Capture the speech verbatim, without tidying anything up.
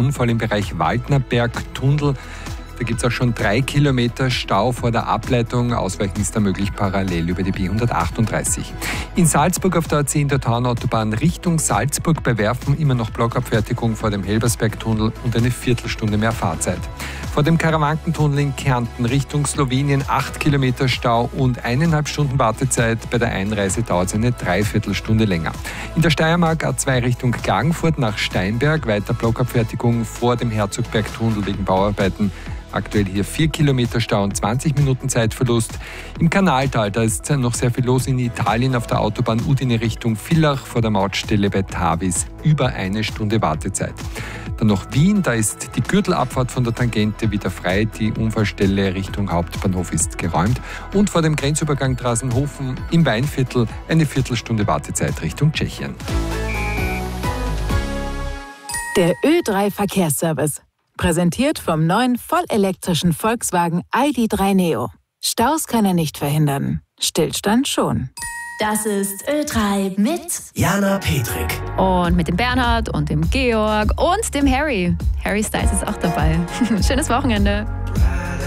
Unfall im Bereich Waldnerberg-Tunnel. Da gibt es auch schon drei Kilometer Stau vor der Ableitung. Ausweichen ist da möglich parallel über die B hundertachtunddreißig. In Salzburg auf der A zehn der Taunautobahn Richtung Salzburg bei Werfen immer noch Blockabfertigung vor dem Helbersberg-Tunnel und eine Viertelstunde mehr Fahrzeit. Vor dem Karawankentunnel in Kärnten Richtung Slowenien acht Kilometer Stau und eineinhalb Stunden Wartezeit. Bei der Einreise dauert es eine Dreiviertelstunde länger. In der Steiermark A zwei Richtung Klagenfurt nach Steinberg weiter Blockabfertigung vor dem Herzogberg-Tunnel wegen Bauarbeiten. Aktuell hier vier Kilometer Stau und zwanzig Minuten Zeitverlust. Im Kanaltal, da ist noch sehr viel los in Italien auf der Autobahn Udine Richtung Villach vor der Mautstelle bei Tavis. Über eine Stunde Wartezeit. Dann noch Wien, da ist die Gürtelabfahrt von der Tangente wieder frei. Die Unfallstelle Richtung Hauptbahnhof ist geräumt. Und vor dem Grenzübergang Drasenhofen im Weinviertel eine Viertelstunde Wartezeit Richtung Tschechien. Der Ö drei Verkehrsservice. Präsentiert vom neuen vollelektrischen Volkswagen I D drei Neo. Staus kann er nicht verhindern. Stillstand schon. Das ist Ö drei mit Jana Petrik. Und mit dem Bernhard und dem Georg und dem Harry. Harry Styles ist auch dabei. Schönes Wochenende.